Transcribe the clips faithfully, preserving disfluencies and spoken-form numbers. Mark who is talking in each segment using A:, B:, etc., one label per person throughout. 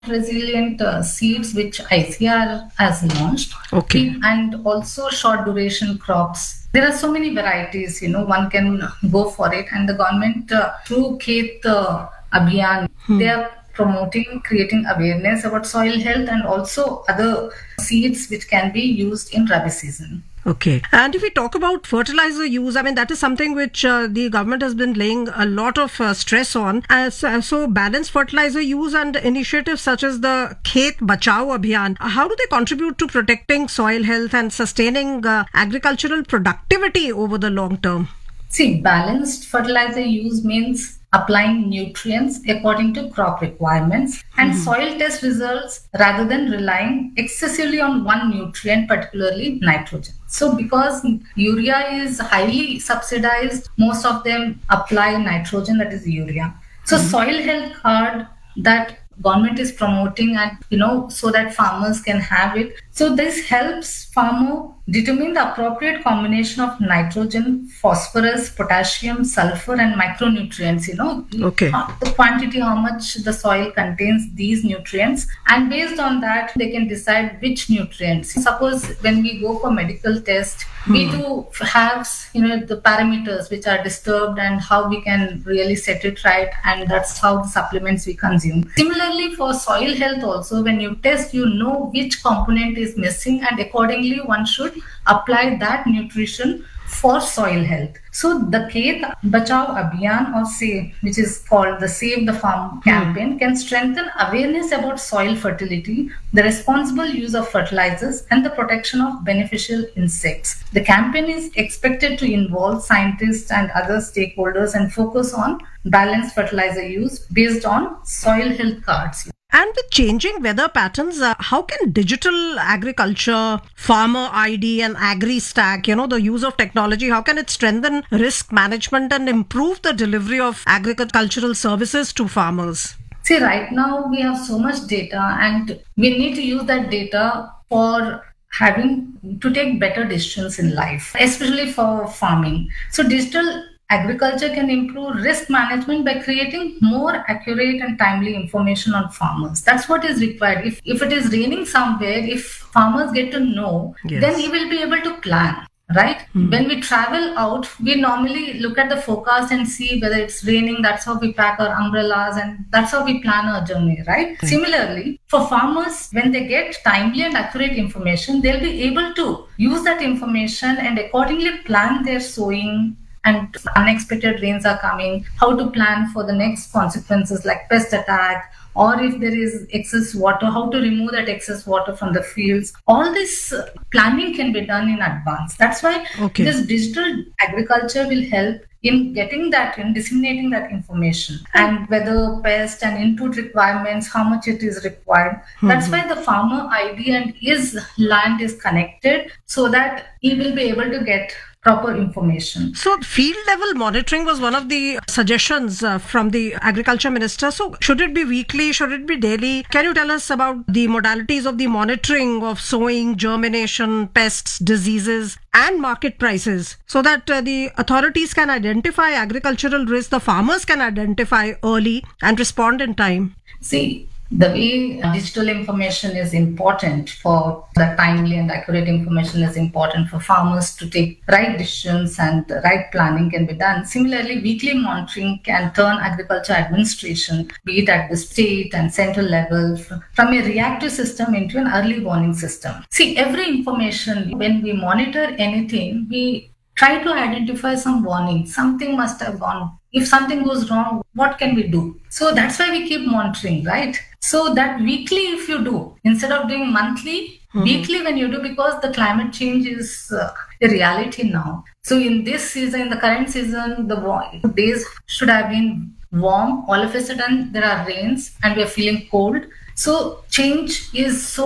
A: resilient uh, seeds which I C R has launched.
B: Okay.
A: And also short duration crops. There are so many varieties, you know, one can go for it. And the government, uh, through Khet uh, Abhiyan,
B: Hmm.
A: they are promoting, creating awareness about soil health and also other seeds which can be used in Rabi season.
B: Okay. And if we talk about fertilizer use, I mean, that is something which uh, the government has been laying a lot of uh, stress on. As, uh, so, balanced fertilizer use and initiatives such as the Khet Bachao Abhiyan, how do they contribute to protecting soil health and sustaining uh, agricultural productivity over the long term?
A: See, balanced fertilizer use means applying nutrients according to crop requirements and mm-hmm. soil test results rather than relying excessively on one nutrient, particularly nitrogen. So because urea is highly subsidized, most of them apply nitrogen, that is urea. So mm-hmm. soil health card that government is promoting, and you know, so that farmers can have it. So this helps farmer determine the appropriate combination of nitrogen, phosphorus, potassium, sulfur, and micronutrients. You know,
B: okay.
A: the quantity, how much the soil contains these nutrients, and based on that, they can decide which nutrients. Suppose when we go for medical test, hmm. we do have, you know, the parameters which are disturbed and how we can really set it right, and that's how the supplements we consume. Similarly, for soil health also, when you test, you know which component is missing, and accordingly one should apply that nutrition for soil health. So the Khet Bachao Abhiyan, or SAVE, which is called the Save the Farm campaign, hmm. can strengthen awareness about soil fertility, the responsible use of fertilizers, and the protection of beneficial insects. The campaign is expected to involve scientists and other stakeholders and focus on balanced fertilizer use based on soil health cards.
B: And with changing weather patterns, uh, how can digital agriculture, farmer I D and AgriStack, you know, the use of technology, how can it strengthen risk management and improve the delivery of agricultural services to farmers?
A: See, right now we have so much data, and we need to use that data for having to take better decisions in life, especially for farming. So digital agriculture can improve risk management by creating more accurate and timely information on farmers. That's what is required. If, if it is raining somewhere, if farmers get to know, yes. then he will be able to plan, right? Mm-hmm. When we travel out, we normally look at the forecast and see whether it's raining. That's how we pack our umbrellas, and that's how we plan our journey, right? Mm-hmm. Similarly, for farmers, when they get timely and accurate information, they'll be able to use that information and accordingly plan their sowing, and unexpected rains are coming, how to plan for the next consequences like pest attack, or if there is excess water, how to remove that excess water from the fields. All this planning can be done in advance. That's why okay. this digital agriculture will help in getting that, in disseminating that information, and whether pest and input requirements, how much it is required. Mm-hmm. That's why the farmer I D and his land is connected, so that he will be able to get proper information.
B: So field level monitoring was one of the suggestions uh, from the agriculture minister. So should it be weekly? Should it be daily? Can you tell us about the modalities of the monitoring of sowing, germination, pests, diseases and market prices, so that uh, the authorities can identify agricultural risks, the farmers can identify early and respond in time?
A: See, the way digital information is important for the timely and accurate information is important for farmers to take right decisions, and the right planning can be done. Similarly, weekly monitoring can turn agriculture administration, be it at the state and central level, from a reactive system into an early warning system. See, every information, when we monitor anything, we try to identify some warning. Something must have gone. If something goes wrong, what can we do? So that's why we keep monitoring, right? So that weekly, if you do, instead of doing monthly, mm-hmm. weekly when you do, because the climate change is uh, a reality now. So in this season, in the current season, the days should have been warm. All of a sudden, there are rains and we are feeling cold. So change is so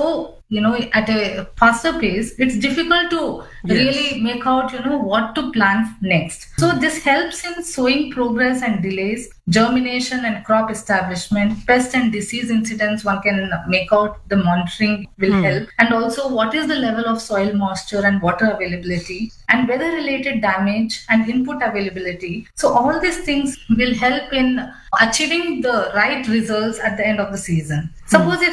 A: you know, at a faster pace, it's difficult to
B: Yes.
A: really make out, you know, what to plan next. So this helps in sowing progress and delays, germination and crop establishment, pest and disease incidents. One can make out, the monitoring will
B: Hmm.
A: help, and also what is the level of soil moisture and water availability and weather related damage and input availability. So all these things will help in achieving the right results at the end of the season. Suppose if